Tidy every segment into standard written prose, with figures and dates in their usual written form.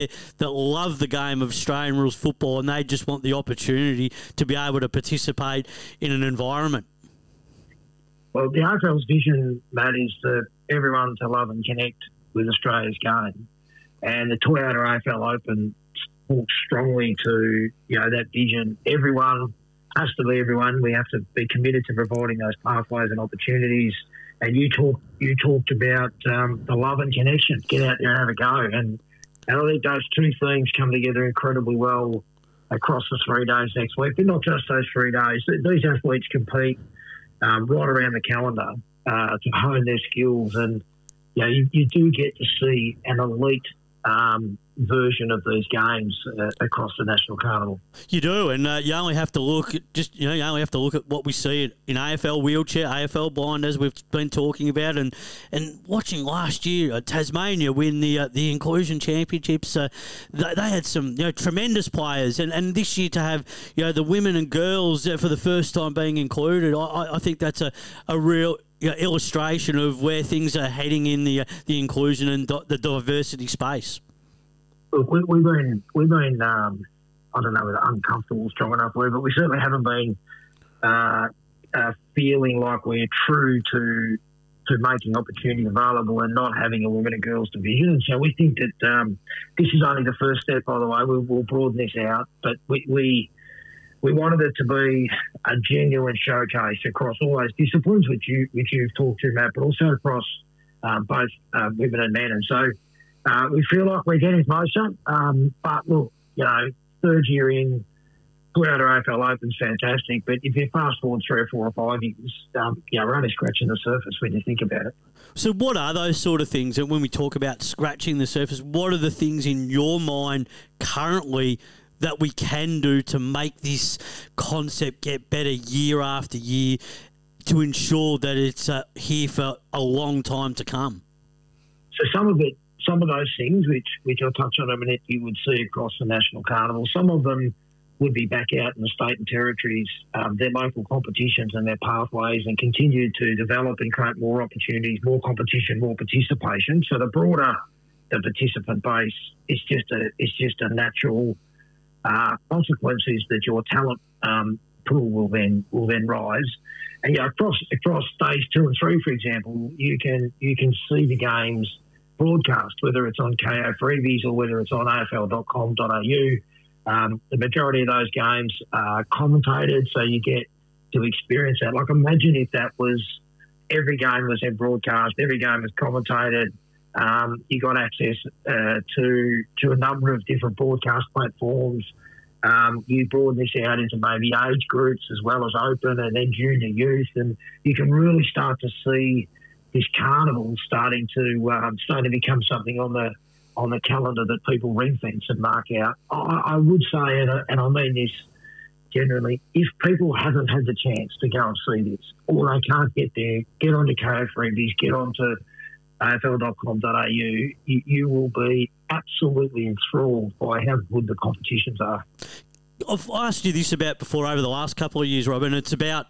that love the game of Australian rules football, and they just want the opportunity to be able to participate in an environment. Well, the AFL's vision, Matt, is for everyone to love and connect with Australia's game. And the Toyota AFL Open talks strongly to, that vision. Everyone has to be everyone. We have to be committed to providing those pathways and opportunities. And you talked about the love and connection. Get out there and have a go. And I think those two things come together incredibly well across the 3 days next week. But not just those 3 days. These athletes compete right around the calendar to hone their skills. And you do get to see an elite version of these games across the National Carnival. You do, and you only have to look at what we see in AFL wheelchair, AFL blind, as we've been talking about, and watching last year Tasmania win the Inclusion Championships. They had some tremendous players, and this year to have the women and girls for the first time being included, I think that's a real illustration of where things are heading in the inclusion and the diversity space. Look, we've been I don't know whether uncomfortable is strong enough word, but we certainly haven't been feeling like we're true to making opportunity available and not having a women and girls division. And so we think that this is only the first step, by the way. We'll broaden this out, but we wanted it to be a genuine showcase across all those disciplines which you've talked to, Matt, but also across both women and men. And so we feel like we're getting closer. But look, third year in, Toyota AFL Open's fantastic. But if you fast forward 3 or 4 or 5 years, we're only scratching the surface when you think about it. So what are those sort of things? And when we talk about scratching the surface, what are the things in your mind currently that we can do to make this concept get better year after year to ensure that it's here for a long time to come? So some of those things, which I'll touch on in a minute, you would see across the National Carnival. Some of them would be back out in the state and territories, their local competitions and their pathways, and continue to develop and create more opportunities, more competition, more participation. So the broader the participant base, it's just a natural consequences that your talent pool will then rise. And across stage 2 and 3, for example, you can see the games broadcast, whether it's on KO Freebies or whether it's on afl.com.au. The majority of those games are commentated, so you get to experience that. Like, imagine if that was every game was in broadcast, every game was commentated. You got access to a number of different broadcast platforms. You broaden this out into maybe age groups as well as open and then junior youth, and you can really start to see this carnival starting to become something on the calendar that people ring fence and mark out. I would say, and I mean this generally, if people haven't had the chance to go and see this, or they can't get there, get onto KO Freebies, get onto afl.com.au, you will be absolutely enthralled by how good the competitions are. I've asked you this about before over the last couple of years, Robin. It's about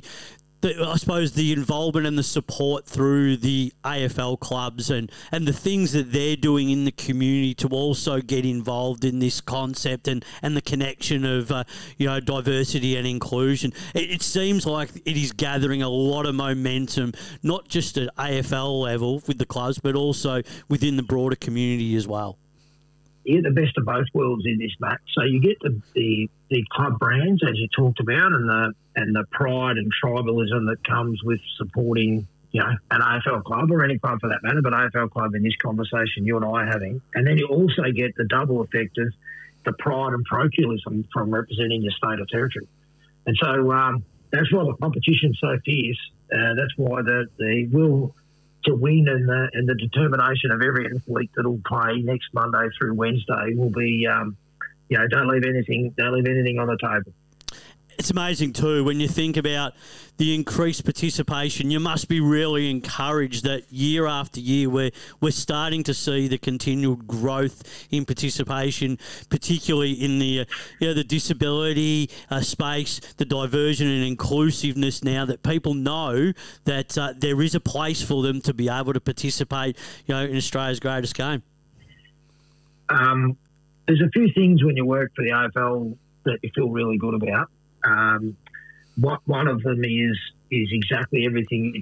I suppose the involvement and the support through the AFL clubs and the things that they're doing in the community to also get involved in this concept and the connection of diversity and inclusion. It seems like it is gathering a lot of momentum, not just at AFL level with the clubs, but also within the broader community as well. You get the best of both worlds in this, Matt. So you get the club brands, as you talked about, and the pride and tribalism that comes with supporting, an AFL club or any club for that matter, but AFL club in this conversation you and I are having. And then you also get the double effect of the pride and parochialism from representing your state or territory. And so that's why the competition's so fierce. That's why the will to win and the determination of every athlete that will play next Monday through Wednesday will be, don't leave anything on the table. It's amazing too when you think about the increased participation. You must be really encouraged that year after year we're starting to see the continued growth in participation, particularly in the the disability space, the diversion and inclusiveness. Now that people know that there is a place for them to be able to participate, in Australia's greatest game. There's a few things when you work for the AFL that you feel really good about. One of them is exactly everything.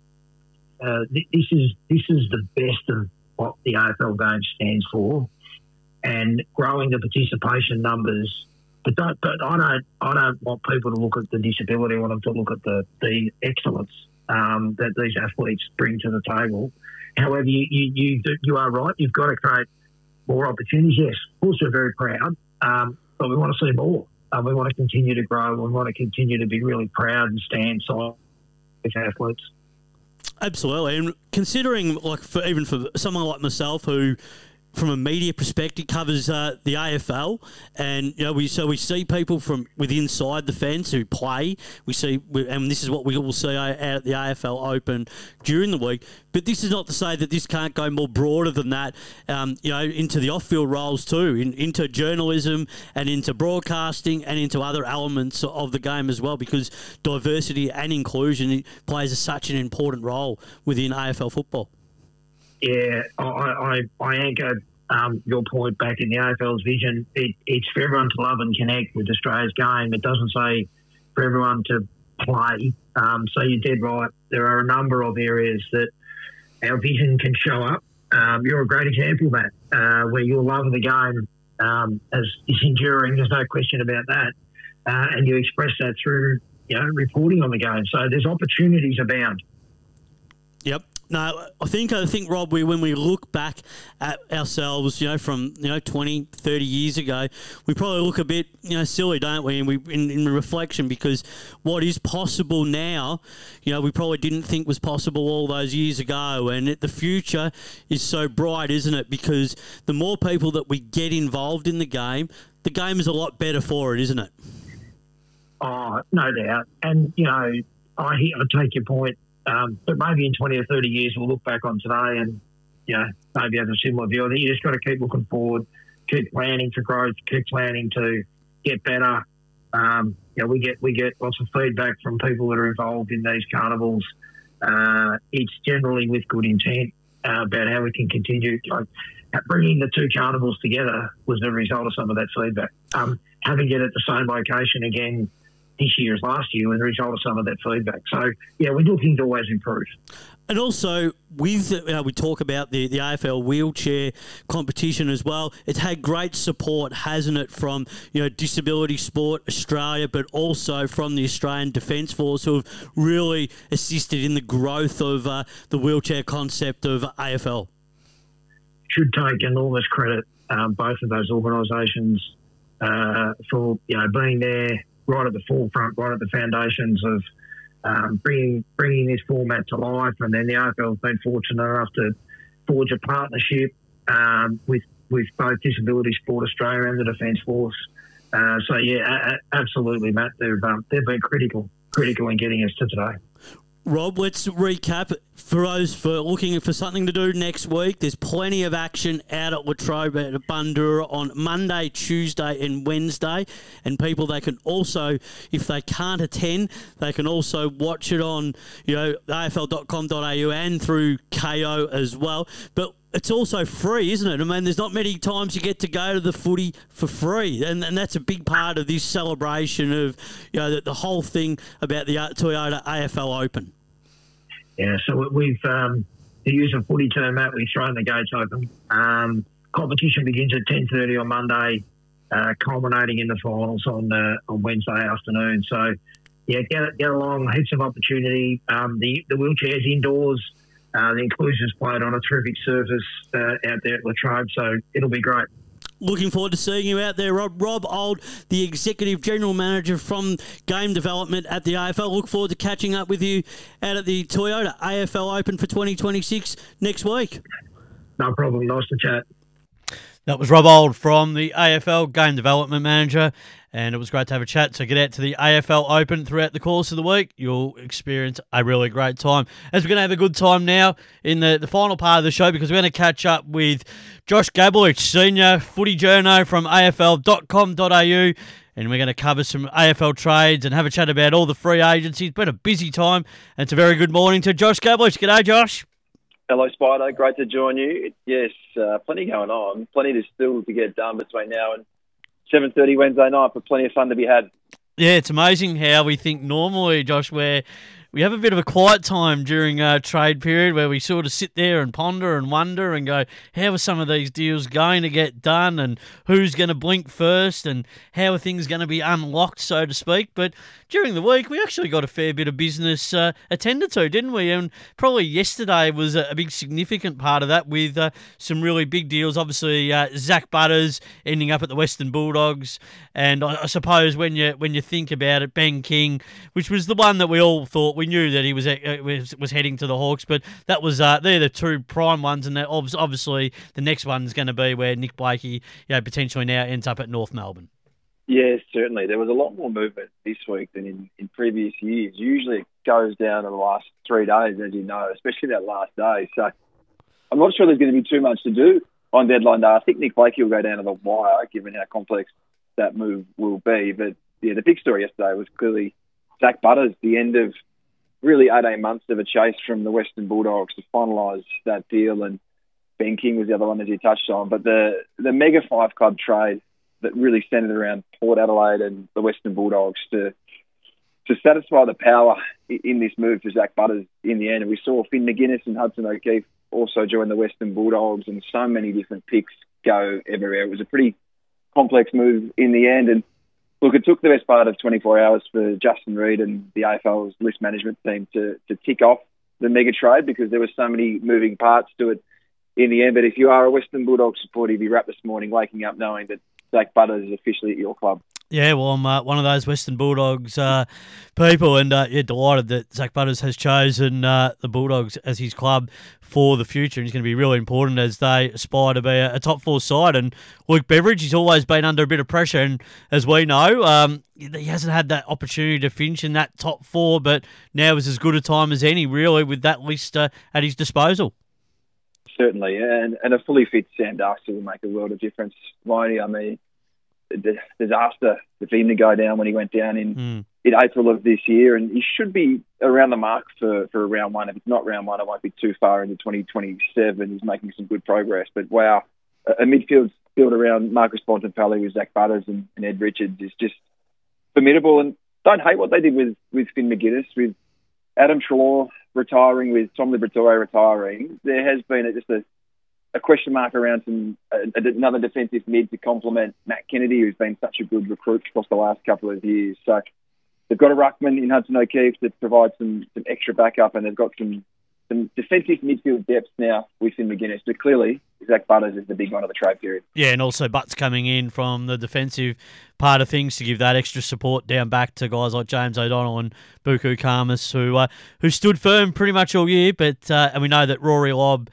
This is the best of what the AFL game stands for, and growing the participation numbers. But I don't want people to look at the disability. I want them to look at the excellence that these athletes bring to the table. However, you are right. You've got to create more opportunities. Yes, of course, we're very proud, but we want to see more. We want to continue to grow. We want to continue to be really proud and stand side with athletes. Absolutely, and considering even for someone like myself who, from a media perspective, covers the AFL, and we see people from inside the fence who play. And this is what we will see out at the AFL Open during the week. But this is not to say that this can't go more broader than that. Into the off-field roles too, into journalism and into broadcasting and into other elements of the game as well, because diversity and inclusion plays such an important role within AFL football. Yeah, I anchor your point back in the AFL's vision. It's for everyone to love and connect with Australia's game. It doesn't say for everyone to play. So you're dead right. There are a number of areas that our vision can show up. You're a great example of that, where your love of the game is enduring. There's no question about that. And you express that through reporting on the game. So there's opportunities abound. Yep. No, I think, Rob, when we look back at ourselves, from 20, 30 years ago, we probably look a bit silly, don't we? And in reflection, because what is possible now, we probably didn't think was possible all those years ago. And the future is so bright, isn't it? Because the more people that we get involved in the game is a lot better for it, isn't it? Oh, no doubt. And I take your point. But maybe in 20 or 30 years, we'll look back on today and, maybe have a similar view. I think you just got to keep looking forward, keep planning for growth, keep planning to get better. We get lots of feedback from people that are involved in these carnivals. It's generally with good intent about how we can continue. Bringing the two carnivals together was the result of some of that feedback. Having it at the same location again this year as last year was the result of some of that feedback. So, we're looking to always improve. And also, with we talk about the AFL wheelchair competition as well, it's had great support, hasn't it, from Disability Sport Australia, but also from the Australian Defence Force, who have really assisted in the growth of the wheelchair concept of AFL. Should take enormous credit, both of those organisations, for being there right at the forefront, right at the foundations of bringing this format to life. And then the AFL has been fortunate enough to forge a partnership with both Disability Sport Australia and the Defence Force. Absolutely, Matt. They've been critical in getting us to today. Rob, let's recap for those for looking for something to do next week. There's plenty of action out at Latrobe at Bundoora on Monday, Tuesday and Wednesday. And people, they can also, if they can't attend, they can also watch it on afl.com.au and through KO as well. But it's also free, isn't it? I mean, there's not many times you get to go to the footy for free. And that's a big part of this celebration of, the whole thing about the Toyota AFL Open. Yeah, so we've, to use a footy term, Matt, we've thrown the gates open. Competition begins at 10:30 on Monday, culminating in the finals on Wednesday afternoon. So, get along, heaps of opportunity. The wheelchairs indoors. The inclusion's played on a terrific surface out there at Latrobe, so it'll be great. Looking forward to seeing you out there, Rob. Rob Auld, the Executive General Manager from Game Development at the AFL. Look forward to catching up with you out at the Toyota AFL Open for 2026 next week. No problem. Nice to chat. That was Rob Auld from the AFL Game Development Manager, and it was great to have a chat. So get out to the AFL Open throughout the course of the week. You'll experience a really great time. As we're going to have a good time now in the final part of the show, because we're going to catch up with Josh Gabelich, Senior Footy Journo from afl.com.au, and we're going to cover some AFL trades and have a chat about all the free agencies. It's been a busy time, and it's a very good morning to Josh Gabelich. G'day, Josh. Hello, Spider. Great to join you. Yes, plenty going on. Plenty to get done between now and 7:30 Wednesday night, but plenty of fun to be had. Yeah, it's amazing how we think normally, Josh, where we have a bit of a quiet time during a trade period where we sort of sit there and ponder and wonder and go, how are some of these deals going to get done and who's going to blink first and how are things going to be unlocked, so to speak. But during the week, we actually got a fair bit of business attended to, didn't we? And probably yesterday was a big significant part of that with some really big deals. Obviously, Zach Butters ending up at the Western Bulldogs. And I suppose when you think about it, Ben King, which was the one that we all thought we knew that he was heading to the Hawks, but that was they're the two prime ones, and obviously the next one's going to be where Nick Blakey, potentially now ends up at North Melbourne. Yes, certainly. There was a lot more movement this week than in previous years. Usually it goes down in the last 3 days, as you know, especially that last day. So I'm not sure there's going to be too much to do on deadline day. I think Nick Blakey will go down to the wire, given how complex that move will be. But yeah, the big story yesterday was clearly Zach Butters, the end of really 18 months of a chase from the Western Bulldogs to finalise that deal, and Ben King was the other one, as you touched on. But the mega 5-club trade that really centred around Port Adelaide and the Western Bulldogs to satisfy the power in this move for Zach Butters in the end. And we saw Finn McGuinness and Hudson O'Keefe also join the Western Bulldogs, and so many different picks go everywhere. It was a pretty complex move in the end. And look, it took the best part of 24 hours for Justin Reid and the AFL's list management team to tick off the mega trade, because there were so many moving parts to it in the end. But if you are a Western Bulldogs supporter, you'll be wrapped this morning waking up knowing that Zach Butters is officially at your club. Yeah, well, I'm one of those Western Bulldogs people, and delighted that Zach Butters has chosen the Bulldogs as his club for the future. And he's going to be really important as they aspire to be a top 4 side. And Luke Beveridge, he's always been under a bit of pressure, and as we know, he hasn't had that opportunity to finish in that top 4, but now is as good a time as any, really, with that list at his disposal. Certainly, and a fully fit Sam Darcy will make a world of difference. Viney, I mean, the disaster for him to go down when he went down in April of this year, and he should be around the mark for a round one. If it's not round one, it won't be too far into 2027. He's making some good progress. But wow, a midfield built around Marcus Bontempelli with Zach Butters and Ed Richards is just formidable. And don't hate what they did with Finn McGuinness, with Adam Treloar retiring, with Tom Liberatore retiring. There has been just a question mark around another defensive mid to complement Matt Kennedy, who's been such a good recruit across the last couple of years. So they've got a ruckman in Hudson O'Keefe that provides some extra backup, and they've got some defensive midfield depth now with Finn McGuinness. But clearly, Zach Butters is the big one of the trade period. Yeah, and also Butts coming in from the defensive part of things to give that extra support down back to guys like James O'Donnell and Buku Khamis, who stood firm pretty much all year. But and we know that Rory Lobb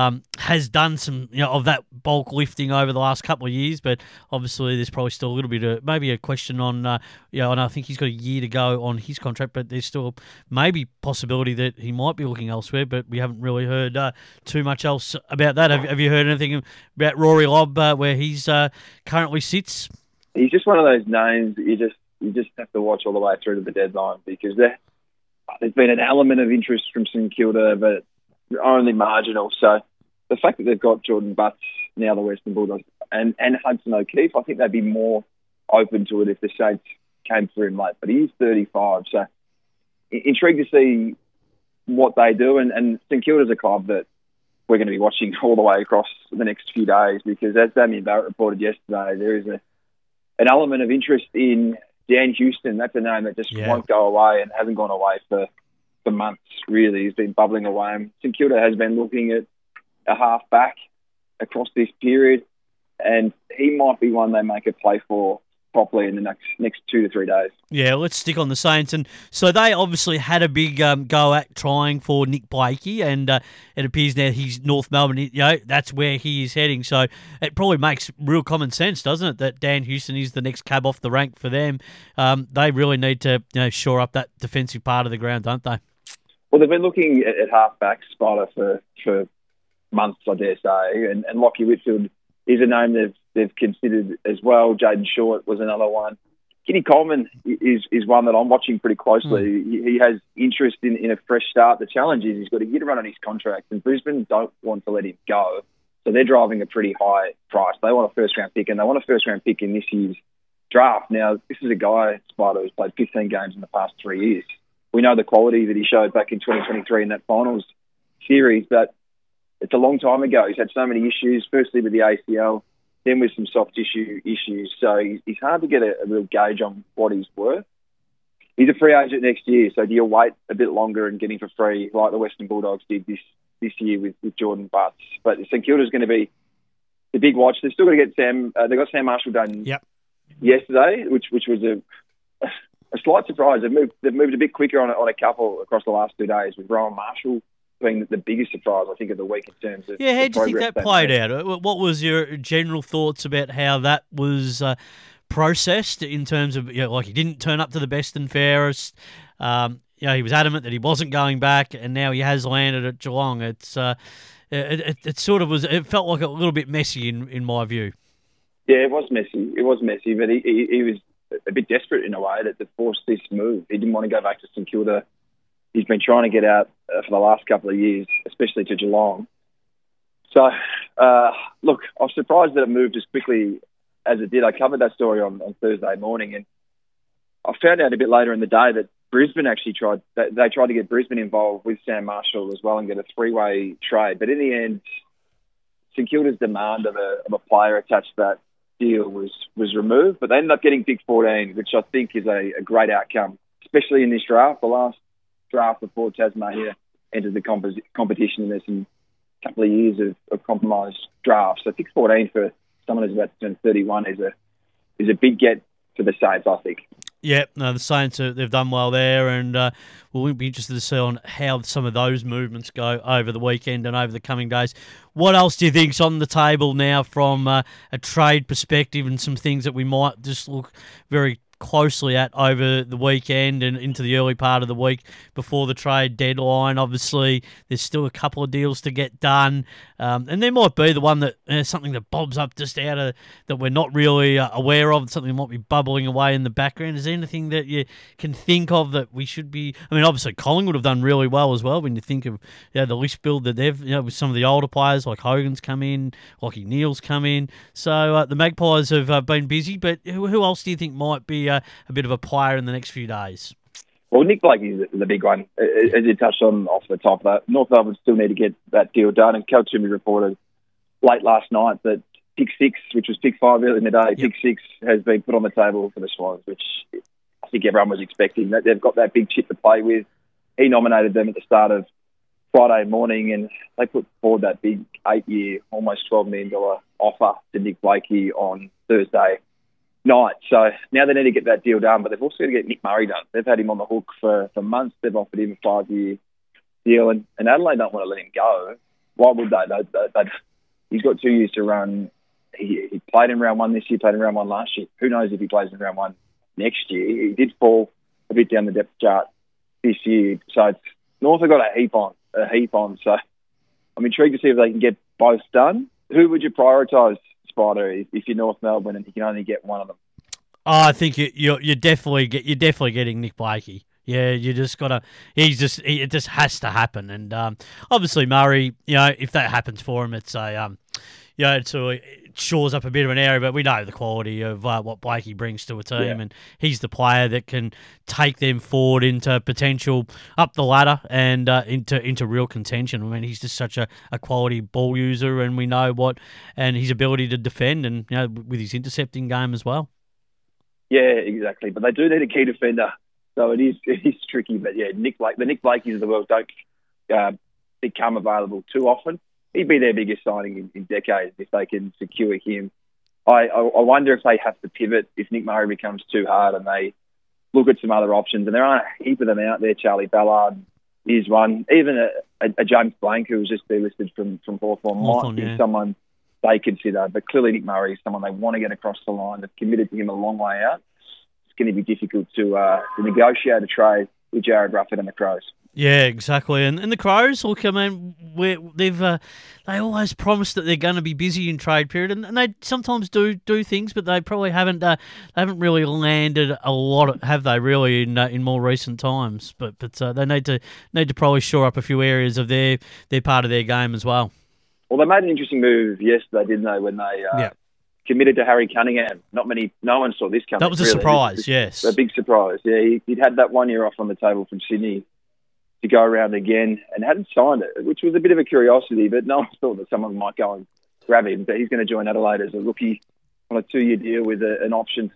has done some of that bulk lifting over the last couple of years, but obviously there's probably still a little bit of maybe a question on and I think he's got a year to go on his contract, but there's still maybe possibility that he might be looking elsewhere, but we haven't really heard too much else about that. Have you heard anything about Rory Lobb where he's currently sits? He's just one of those names that you just have to watch all the way through to the deadline, because there's been an element of interest from St Kilda, but only marginal. So the fact that they've got Jordan Butts, now the Western Bulldogs, and Hudson O'Keefe, I think they'd be more open to it if the Saints came for him late. But he's 35, so intrigued to see what they do. And St Kilda's a club that we're going to be watching all the way across the next few days, because as Damien Barrett reported yesterday, there is an element of interest in Dan Houston. That's a name that just won't go away and hasn't gone away for months, really. He's been bubbling away. And St Kilda has been looking at a half-back across this period, and he might be one they make a play for properly in the next 2 to 3 days. Yeah, let's stick on the Saints. And so they obviously had a big go at trying for Nick Blakey, and it appears now he's North Melbourne. That's where he is heading. So it probably makes real common sense, doesn't it, that Dan Houston is the next cab off the rank for them. They really need to shore up that defensive part of the ground, don't they? Well, they've been looking at half-back Spider for months, I dare say, and Lockie Whitfield is a name they've considered as well. Jaden Short was another one. Kenny Coleman is one that I'm watching pretty closely. He has interest in a fresh start. The challenge is he's got a year to run on his contract, and Brisbane don't want to let him go. So they're driving a pretty high price. They want a first-round pick, and they want a first-round pick in this year's draft. Now, this is a guy, Spider, who's played 15 games in the past 3 years. We know the quality that he showed back in 2023 in that finals series, but it's a long time ago. He's had so many issues, firstly with the ACL, then with some soft tissue issues. So he's hard to get a real gauge on what he's worth. He's a free agent next year, so do you wait a bit longer and get him for free like the Western Bulldogs did this year with Jordan Butts? But St Kilda's going to be the big watch. They've still got to get they got Sam Marshall done yesterday, which was a slight surprise. They've moved a bit quicker on a couple across the last 2 days, with Rowan Marshall being the biggest surprise, I think, of the week in terms of how do you think that played out? What was your general thoughts about how that was processed in terms of, like, he didn't turn up to the best and fairest? He was adamant that he wasn't going back, and now he has landed at Geelong. It's it sort of was. It felt like a little bit messy in my view. Yeah, it was messy. It was messy, but he was a bit desperate in a way that forced this move. He didn't want to go back to St Kilda. He's been trying to get out for the last couple of years, especially to Geelong. So, look, I was surprised that it moved as quickly as it did. I covered that story on Thursday morning, and I found out a bit later in the day that Brisbane actually tried to get Brisbane involved with Sam Marshall as well and get a three-way trade. But in the end, St Kilda's demand of a player attached to that deal was removed, but they ended up getting pick 14, which I think is a great outcome, especially in this draft, the last draft before Tasmania entered the competition, and there's some couple of years of compromised drafts. So pick 14 for someone who's about to turn 31 is a big get for the Saints, I think. Yeah, no, the Saints, they've done well there, and we'll be interested to see on how some of those movements go over the weekend and over the coming days. What else do you think's on the table now from a trade perspective, and some things that we might just look very closely at over the weekend and into the early part of the week before the trade deadline? Obviously, there's still a couple of deals to get done, and there might be the one that something that bobs up just out of that we're not really aware of, something that might be bubbling away in the background. Is there anything that you can think of that we should be? I mean, obviously, Collingwood have done really well as well when you think of the list build that they've, with some of the older players like Hogan's come in, Lachie Neale's come in. So the Magpies have been busy, but who else do you think might be a bit of a player in the next few days? Well, Nick Blake is the big one, as you touched on off the top. North Melbourne still need to get that deal done, and Cal Toomey reported late last night that pick 6, which was pick 5 earlier in the day, pick 6 has been put on the table for the Swans, which I think everyone was expecting. That they've got that big chip to play with. He nominated them at the start of Friday morning, and they put forward that big 8-year, almost $12 million offer to Nick Blakey on Thursday night. So now they need to get that deal done, but they've also got to get Nick Murray done. They've had him on the hook for months. They've offered him a 5-year deal, and Adelaide don't want to let him go. Why would they? He's got 2 years to run. He played in round 1 this year, played in round 1 last year. Who knows if he plays in round 1 next year? He did fall a bit down the depth chart this year. So it's North have got a heap on. So I'm intrigued to see if they can get both done. Who would you prioritise, Spider, if you're North Melbourne and you can only get one of them? Oh, I think you're definitely getting Nick Blakey. Yeah, you just gotta. It just has to happen, and obviously Murray. If that happens for him, it's it shores up a bit of an area. But we know the quality of what Blakey brings to a team, and he's the player that can take them forward into potential up the ladder and into real contention. I mean, he's just such a quality ball user, and we know and his ability to defend, and with his intercepting game as well. Yeah, exactly. But they do need a key defender. So it is tricky, but the Nick Blakeys of the world don't become available too often. He'd be their biggest signing in decades if they can secure him. I wonder if they have to pivot if Nick Murray becomes too hard and they look at some other options. And there aren't a heap of them out there. Charlie Ballard is one. Even a James Blank, who was just delisted from Hawthorn, might be someone they consider. But clearly Nick Murray is someone they want to get across the line. They've committed to him a long way out. Going to be difficult to negotiate a trade with Jared Rufford and the Crows. Yeah, exactly. And the Crows, look, I mean, they always promise that they're going to be busy in trade period, and they sometimes do things, but they probably haven't really landed a lot, have they? Really in more recent times, but they need to probably shore up a few areas of their part of their game as well. Well, they made an interesting move yesterday, didn't they? When they committed to Harry Cunningham. No one saw this coming. That was a surprise, yes. A big surprise. Yeah, he'd had that 1 year off on the table from Sydney to go around again and hadn't signed it, which was a bit of a curiosity, but no one thought that someone might go and grab him. But he's going to join Adelaide as a rookie on a 2-year deal with an option